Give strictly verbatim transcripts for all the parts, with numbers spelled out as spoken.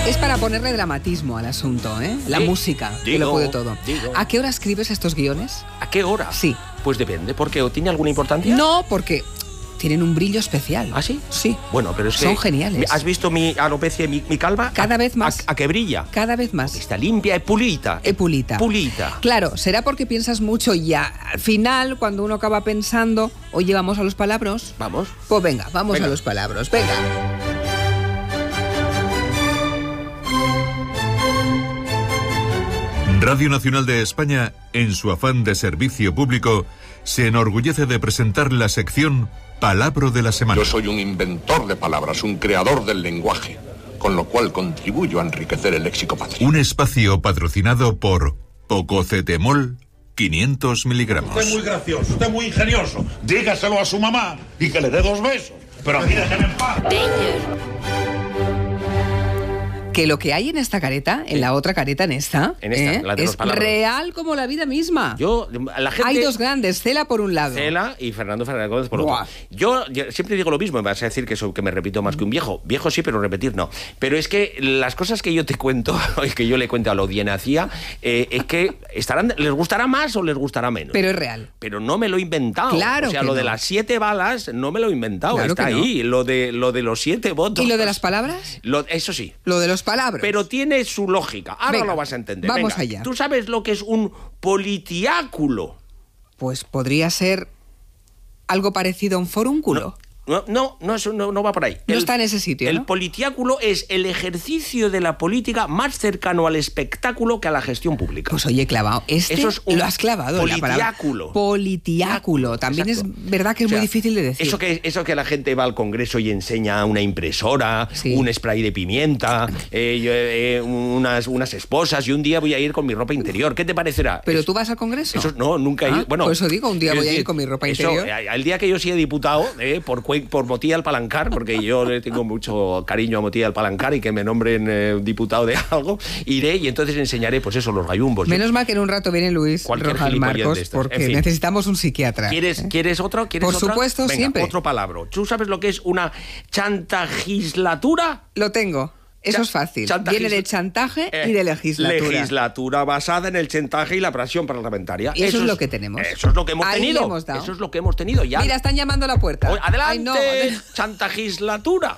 Es para ponerle dramatismo al asunto, ¿eh? La Sí, música, que digo, lo puede todo. digo. ¿A qué hora escribes estos guiones? ¿A qué hora? Sí. Pues depende, ¿por qué? ¿Tiene alguna importancia? No, porque tienen un brillo especial. ¿Ah, sí? Sí. Bueno, pero es que... Son geniales. ¿Has visto mi alopecia y mi, mi calva? Cada A- vez más. A, a que brilla. Cada vez más. Está limpia, es pulita. E pulita. Pulita. Claro, será porque piensas mucho y ya al final, cuando uno acaba pensando, oye, vamos a los palabras. Vamos. Pues venga, vamos Venga. a los palabras. Venga. Radio Nacional de España, en su afán de servicio público, se enorgullece de presentar la sección Palabra de la Semana. Yo soy un inventor de palabras, un creador del lenguaje, con lo cual contribuyo a enriquecer el léxico patricio. Un espacio patrocinado por Pococetemol quinientos miligramos. Usted es muy gracioso, usted es muy ingenioso. Dígaselo a su mamá y que le dé dos besos. Pero a mí déjeme en paz. Que lo que hay en esta careta, en la otra careta, en esta, En esta, ¿eh? la de los es palabras. real como la vida misma. Yo, la gente... Hay dos grandes, Cela por un lado. Cela y Fernando Fernández Gómez por Buah. otro. Yo, yo siempre digo lo mismo, me vas a decir que, eso, que me repito más que un viejo. Viejo sí, pero repetir no. Pero es que las cosas que yo te cuento, que yo le cuento a la audiencia, eh, es que estarán, les gustará más o les gustará menos. Pero es real. Pero no me lo he inventado. Claro O sea, que lo de no. las siete balas no me lo he inventado. Claro Está que no. ahí. Lo de, lo de los siete votos. ¿Y lo de las palabras? Lo- eso sí. Lo de los palabras. Pero tiene su lógica. Ahora Venga, lo vas a entender. vamos Venga, allá. ¿Tú sabes lo que es un politiáculo? Pues podría ser algo parecido a un forúnculo. No, no, no, eso no, no va por ahí. No está en ese sitio, El ¿no? politiáculo es el ejercicio de la política más cercano al espectáculo que a la gestión pública. Pues oye, clavado. Este Eso es un lo has clavado. en la palabra. politiáculo. Politiáculo. También Exacto. es verdad que es O sea, muy difícil de decir. Eso que, eso que la gente va al Congreso y enseña una impresora, Sí. un spray de pimienta, eh, yo, eh, unas, unas esposas, y un día voy a ir con mi ropa interior. ¿Qué te parecerá? ¿Pero Es- tú vas al Congreso? Eso no, nunca he Ah, ido. Bueno, por eso digo, un día quiero voy a ir decir, con mi ropa eso, interior. eh, Al día que yo sea diputado, eh, por, cue- por Motilla al Palancar, porque yo le tengo mucho cariño a Motilla al Palancar y que me nombren eh, diputado de algo, iré y entonces enseñaré, pues eso, los gallumbos. Menos mal que en un rato viene Luis Cualquier Rojas gilipollez Marcos, de estas. porque En fin. necesitamos un psiquiatra. ¿Quieres, ¿eh? ¿Quieres otro? ¿Quieres Por otra? supuesto, Venga, siempre. otro palabra. ¿Tú sabes lo que es una chantagislatura? Lo tengo. Eso Cha- es fácil. chantagisla- Viene de chantaje Eh, y de legislatura. Legislatura basada en el chantaje y la presión parlamentaria. Y eso es lo que tenemos. Eso es lo que hemos Ahí le tenido. hemos dado. Eso es lo que hemos tenido ya. Mira, están llamando a la puerta. Oye, adelante, Ay, no, adel- chantagislatura.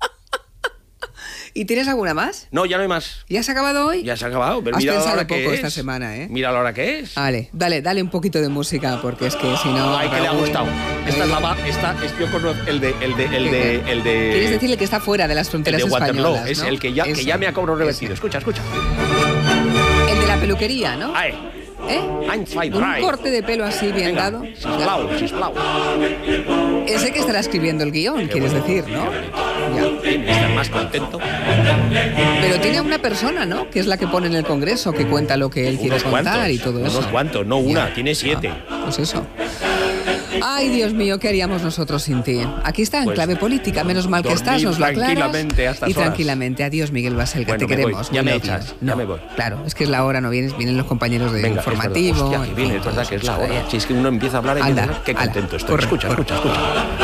¿Y tienes alguna más? No, ya no hay más. ¿Ya se ha acabado hoy? Ya se ha acabado. Pero Has mira la pensado hora que poco es. esta semana, ¿eh? Mira la hora que es. Vale, dale, dale un poquito de música, porque es que si no... Ay, que le ha Raúl, gustado. Esta es la eh, va- esta es yo conozco el de el de el de el de Quieres decirle que está fuera de las el fronteras de Waterloo, españolas, es ¿no? el que ya que Ese, ya me ha cobrado revertido. ese. Escucha, escucha. El de la peluquería, ¿no? Ay, ¿Eh? Einstein Un Drive. corte de pelo así bien Venga, dado. sisplau, sisplau. Ese que estará escribiendo el guión, Qué quieres bonito, decir, ¿no? qué bonito. Ya. Tiene que estar más contento. Pero tiene una persona, ¿no? Que es la que pone en el Congreso, que cuenta lo que él quiere Unos contar cuantos, y todo eso. unos cuantos, no una, Ya. tiene siete. Ah, pues eso. Ay, Dios mío, ¿qué haríamos nosotros sin ti? Aquí está en Pues, clave política, menos mal que dormir estás, nos lo aclaras. tranquilamente a estas y horas. tranquilamente. Adiós, Miguel Basel, que Bueno, te me voy. queremos. Ya we me love you. echas, ya No, me voy. Claro, es que es la hora, no vienes, vienen los compañeros de Venga, informativo. es verdad. Hostia, en que viene, fin, es verdad que es la todo hora. eso. Si es que uno empieza a hablar y Anda, qué ala, contento estoy. corre, Escucha, corre. escucha, escucha.